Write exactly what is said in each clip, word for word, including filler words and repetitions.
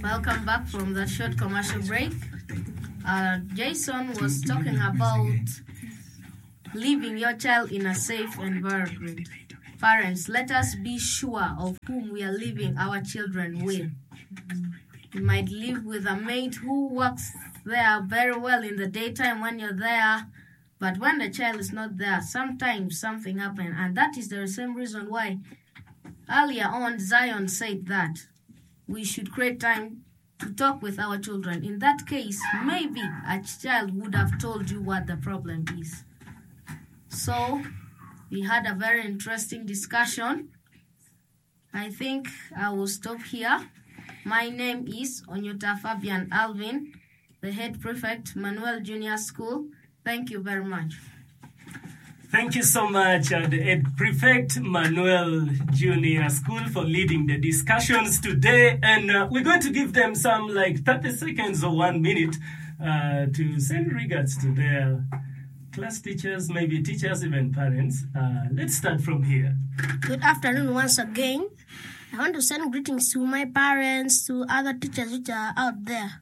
Welcome back from the short commercial break. Uh, Jason was talking about leaving your child in a safe environment. Parents, let us be sure of whom we are leaving our children with. You might live with a mate who works there very well in the daytime when you're there, but when the child is not there, sometimes something happens, and that is the same reason why earlier on Zion said that we should create time to talk with our children. In that case, maybe a child would have told you what the problem is. So we had a very interesting discussion. I think I will stop here. My name is Onyota Fabian Alvin, the head prefect, Manuel Junior School. Thank you very much. Thank you so much, uh, the head prefect, Manuel Junior School, for leading the discussions today. And uh, we're going to give them some like thirty seconds or one minute uh, to send regards to their class teachers, maybe teachers, even parents. Uh, let's start from here. Good afternoon once again. I want to send greetings to my parents, to other teachers which are out there.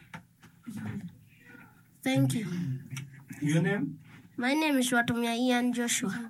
Thank you. Your name? My name is Watumia Ian Joshua.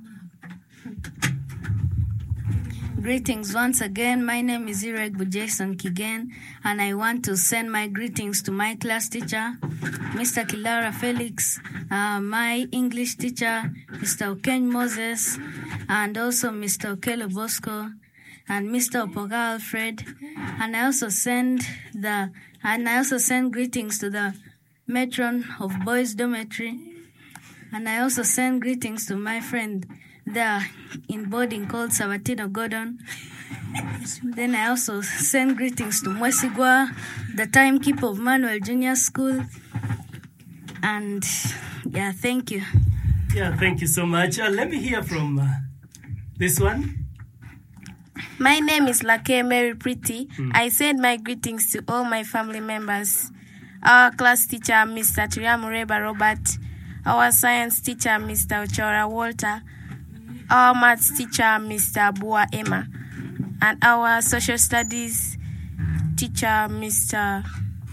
Greetings once again. My name is Ireg Jason Kigen, and I want to send my greetings to my class teacher, Mister Kilara Felix, uh, my English teacher, Mister Okeny Moses, and also Mister Okelo Bosco, and Mister Opoga Alfred. And I also send the and I also send greetings to the matron of Boys Dormitory. And I also send greetings to my friend there in boarding called Sabatino Gordon. Then I also send greetings to Mwesigwa, the timekeeper of Manuel Junior School. And yeah, thank you. Yeah, thank you so much. Uh, let me hear from uh, this one. My name is Lake Mary Pretty. Mm. I send my greetings to all my family members. Our class teacher, Mister Turiamureba Robert. Our science teacher, Mister Ochora Walter. Our maths teacher, Mister Bua Emma. And our social studies teacher, Mister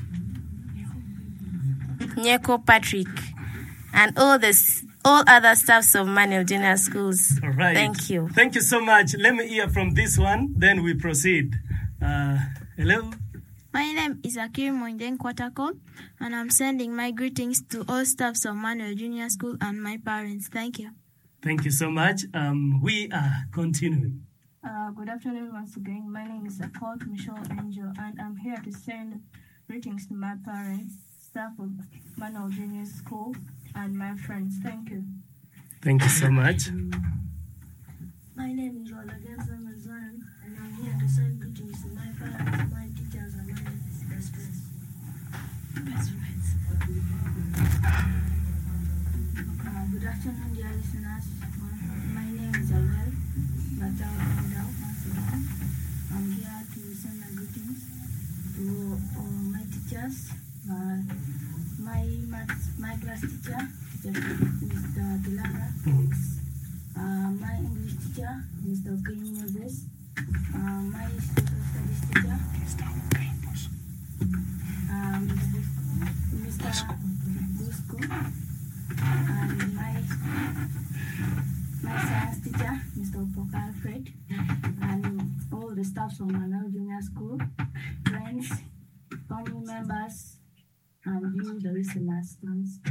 Nyeko Patrick. And all this, all other staffs of Manuel Junior Schools. All right. Thank you. Thank you so much. Let me hear from this one, then we proceed. Uh, hello? My name is Akiri Moinden Kwatakol, and I'm sending my greetings to all staffs of Manuel Junior School and my parents. Thank you. Thank you so much. Um, we are continuing. Uh, good afternoon once again. My name is Akot Michelle Angel, and I'm here to send greetings to my parents, staff of Manuel Junior School, and my friends. Thank you. Thank you so much. My name is Olagenza Mazan, and I'm here to send greetings to my parents, my teachers, and my best friends. Best friends. Uh, good afternoon, dear listeners. My name is Awel Batao Bandao. Once again, I'm here to send my greetings to all my teachers, uh, my maths, my class teacher, Mister Kilara Felix. Uh, my English teacher, Mister Okeny Moses, uh, my social studies teacher, um, Mister Bosco, and my, my science teacher, Mister Opoka Alfred, and all the staff from Manuel Junior School, friends, family members, and you, the listeners. Thanks.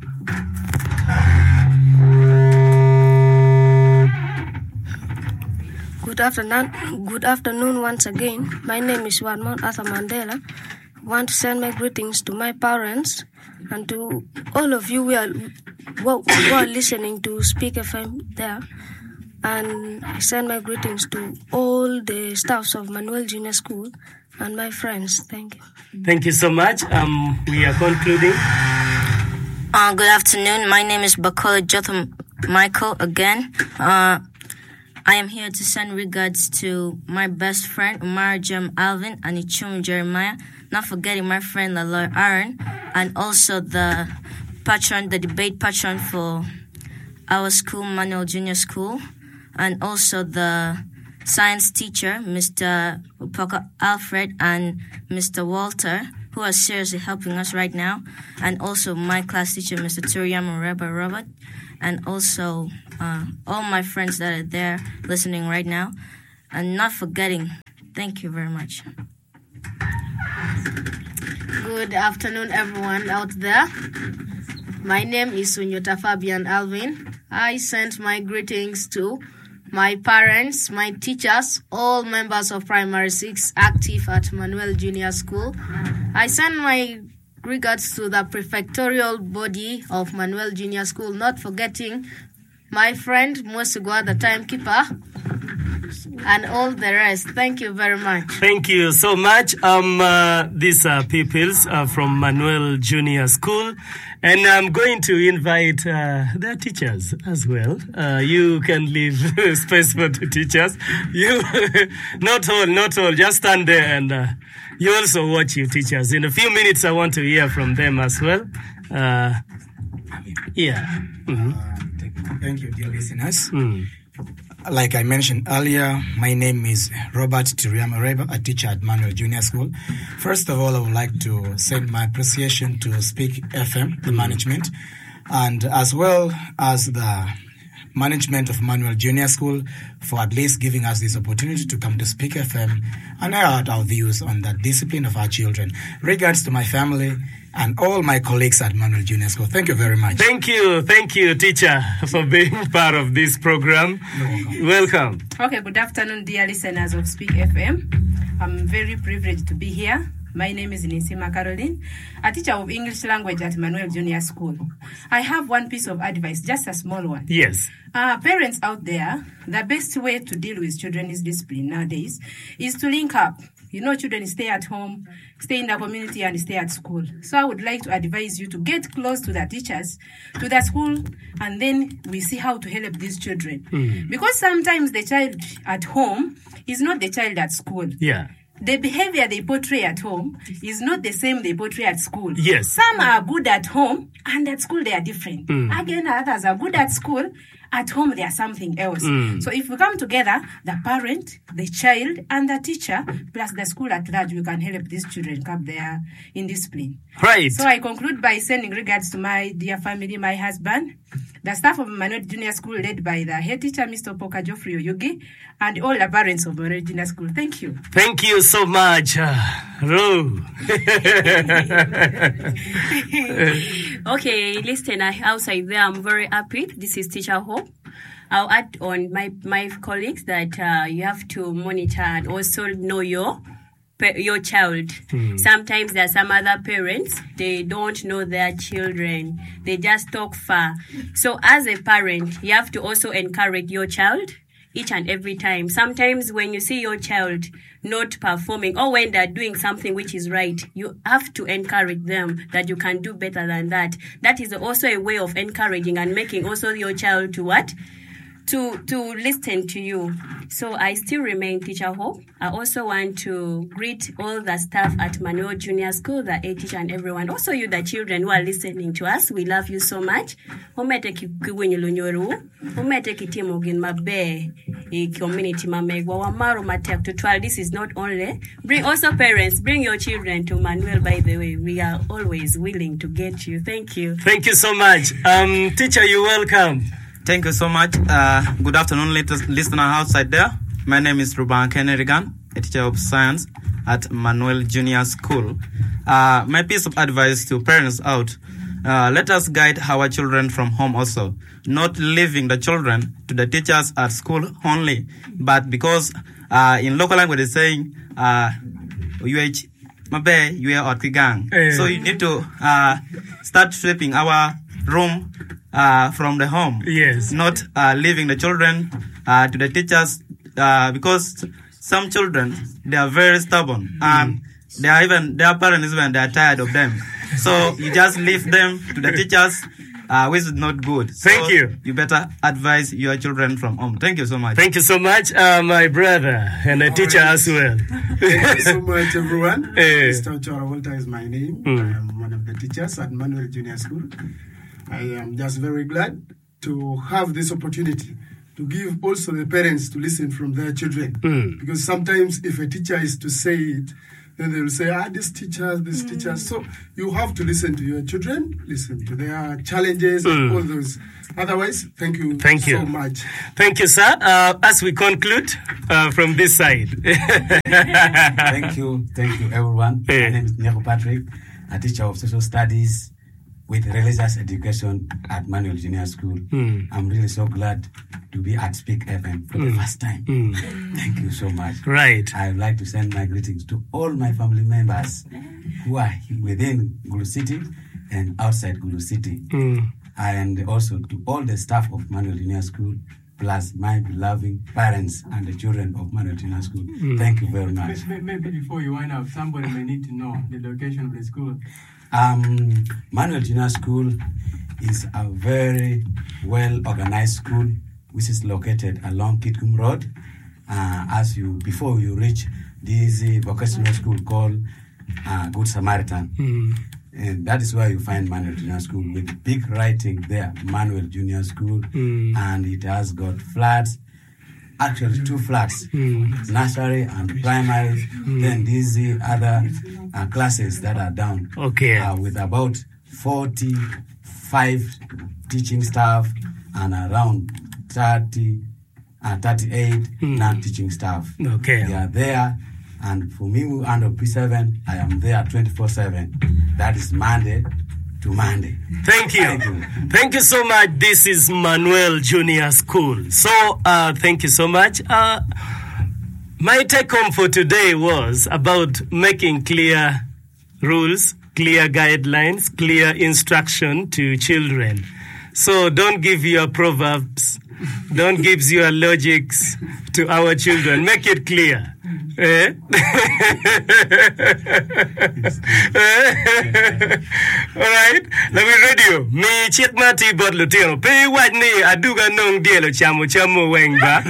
Good afternoon, good afternoon once again. My name is Warmon Arthur Mandela. I want to send my greetings to my parents and to all of you who are, who are listening to Speak F M there. And I send my greetings to all the staffs of Manuel Junior School and my friends. Thank you. Thank you so much. Um, we are concluding. Uh, good afternoon. My name is Bakola Jotham Michael again. Uh, I am here to send regards to my best friend, Umar Jem Alvin, and Ichum Jeremiah, not forgetting my friend, Laloy Aaron, and also the patron, the debate patron for our school, Manuel Junior School, and also the science teacher, Mister Upoka Alfred, and Mister Walter, who are seriously helping us right now, and also my class teacher, Mister Turiam Reba Robert, and also uh, all my friends that are there listening right now, and not forgetting, thank you very much. Good afternoon, everyone out there. My name is Sunyota Fabian Alvin. I sent my greetings to my parents, my teachers, all members of Primary six active at Manuel Junior School. I send my regards to the prefectorial body of Manuel Junior School, not forgetting my friend Mwesugwa, the timekeeper, and all the rest. Thank you very much. Thank you so much. Um, uh, these are pupils uh, from Manuel Junior School, and I'm going to invite uh, their teachers as well. Uh, you can leave space for the teachers. You, not all, not all. Just stand there and uh, you also watch your teachers. In a few minutes, I want to hear from them as well. Uh, yeah. Mm-hmm. Uh, thank you, dear listeners. Mm. Like I mentioned earlier, my name is Robert Turiama Reba, a teacher at Manuel Junior School. First of all, I would like to send my appreciation to Speak F M, the management, and as well as the management of Manuel Junior School for at least giving us this opportunity to come to Speak F M and air out our views on the discipline of our children. Regards to my family and all my colleagues at Manuel Junior School. Thank you very much. Thank you. Thank you, teacher, for being part of this program. You're welcome. Welcome. Okay, good afternoon, dear listeners of Speak F M. I'm very privileged to be here. My name is Nisima Caroline, a teacher of English language at Manuel Junior School. I have one piece of advice, just a small one. Yes. Uh, parents out there, the best way to deal with children's discipline nowadays is to link up. You know, children stay at home, stay in the community, and stay at school. So I would like to advise you to get close to the teachers, to the school, and then we see how to help these children. Mm. Because sometimes the child at home is not the child at school. Yeah. The behavior they portray at home is not the same they portray at school. Yes. Some are good at home, and at school they are different. Mm. Again, others are good at school. At home, they are something else. Mm. So if we come together, the parent, the child, and the teacher, plus the school at large, we can help these children come there in discipline. Right. So I conclude by sending regards to my dear family, my husband, the staff of Manuel Junior School led by the head teacher, Mister Poka Geoffrey Oyugi, and all the parents of Manuel Junior School. Thank you. Thank you so much. Uh, hello. Okay, listen, outside there, I'm very happy. This is Teacher Hope. I'll add on my, my colleagues that uh, you have to monitor and also know your your child. Hmm. Sometimes there are some other parents, they don't know their children. They just talk far. So as a parent, you have to also encourage your child each and every time. Sometimes when you see your child not performing or when they're doing something which is right, you have to encourage them that you can do better than that. That is also a way of encouraging and making also your child to what? To to listen to you. So I still remain Teacher Hope. I also want to greet all the staff at Manuel Junior School, the A teacher and everyone. Also you, the children who are listening to us. We love you so much. Umete kiwenyelunyoru. Umete kitimu gin mabe community mamegwa wamaru matek to twelve. This is not only. Bring also parents. Bring your children to Manuel, by the way. We are always willing to get you. Thank you. Thank you so much. Um, teacher, you're welcome. Thank you so much. Uh, good afternoon, listener outside there. My name is Ruban Kennerigan, a teacher of science at Manuel Junior School. Uh, my piece of advice to parents out, uh, let us guide our children from home also, not leaving the children to the teachers at school only, but because uh, in local language it's saying, uh, mabe, you are gang. So you need to uh, start sweeping our room Uh, from the home. Yes. Not uh, leaving the children uh, to the teachers uh, because some children, they are very stubborn. Mm. And they are even, their parents even, they are tired of them. So you just leave them to the teachers, uh, which is not good. Thank so you. You better advise your children from home. Thank you so much. Thank you so much, uh, my brother and a All teacher right. as well. Thank you so much, everyone. Hey. Mister Chora Walter is my name. Mm. I am one of the teachers at Manuel Junior School. I am just very glad to have this opportunity to give also the parents to listen from their children. Mm. Because sometimes if a teacher is to say it, then they will say, ah, this teacher, this mm. teacher. So you have to listen to your children, listen to their challenges mm. and all those. Otherwise, thank you thank so you. much. Thank you, sir. Uh, as we conclude uh, from this side. Thank you. Thank you, everyone. My name is Nyako Patrick, a teacher of social studies with religious education at Manuel Junior School. Mm. I'm really so glad to be at Speak F M for Mm. the first time. Mm. Thank you so much. Right. I would like to send my greetings to all my family members who are within Gulu City and outside Gulu City. Mm. And also to all the staff of Manuel Junior School, plus my beloved parents and the children of Manuel Junior School. Mm. Thank you very much. Maybe before you wind up, somebody may need to know the location of the school. Um, Manuel Junior School is a very well organized school which is located along Kitgum Road. Uh, as you before you reach this uh, vocational school called uh, Good Samaritan. Mm. And that is where you find Manuel Junior School with big writing there, Manuel Junior School, Mm. and it has got flats. Actually, two flats, Mm. nursery and primary. Mm. Then these uh, other uh, classes that are down. Okay. Uh, with about forty-five teaching staff and around thirty, uh, thirty-eight Mm. non-teaching staff. Okay. They are there. And for me, under P seven, I am there twenty-four seven. That is Monday to Monday. Thank you. Thank you. Thank you so much. This is Manuel Junior School. So, uh, thank you so much. Uh, my take home for today was about making clear rules, clear guidelines, clear instruction to children. So, don't give your proverbs, don't give your logics to our children. Make it clear. Eh? Alright, let me radio. Me check my tea bottle tino. Pay what ni aduga nong dielo chamu chamu wengba.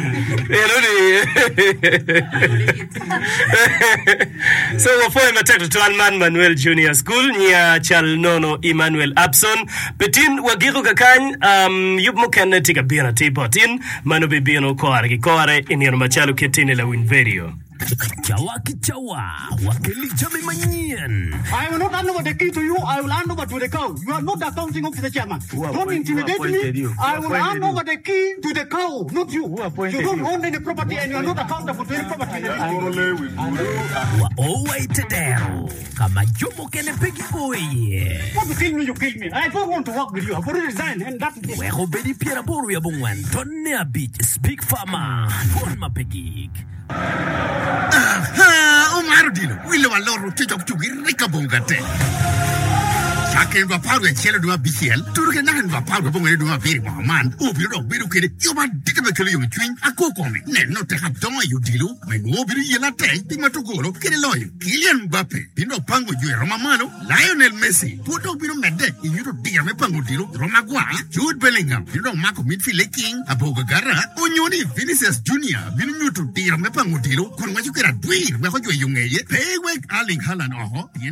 So before I take to man Manuel Junior School near Chalnono Emmanuel Abson. Petin wagiru kakany um yup mukana tika bira tea botin manu bibino kore kore in your machalu ketine la win video. Chawa kichawa, wakili chami manyin. I will not hand over the key to you. I will hand over to the cow. You are not accounting of the chairman. Don't intimidate me. You? I will hand you? over the key to the cow, not you. You don't you? own any property and you are not accountable for any property. Wa owe tedero. Kama jomo kene pegi oye. Want to kill me, you kill me. I don't want to work with you. I've already resigned and that's it. Weho bedi piera boru ya bungwan. Tonne a beach. Speak farmer. Fon ma pegig. Aha, Omar Dino, wile wa loro te jok chugi rika bonga te. Chake ndo paru ya chele dua B C L, turuke nahe ndo paru bonga dua biri mahaman, ubi ndo biru kere, yoba dika bekele yomi chwing, ako kome, ne no te hap tonga yu dilo, menu biru yela te, pima tokoro, kere loyo, Kylian Mbappe, pino pango yue Roma Mano, Lionel Messi, puto biru mede, inyuto diya me pango dilo, Roma Gua, Jude Bellingham, pino mako midfield king, aboga gara, onyoni Vinicius Junior, binu nyuto diya me pango dilo, kon wajukera dwir, weho yue yungeye, peywek Erling Haaland oho,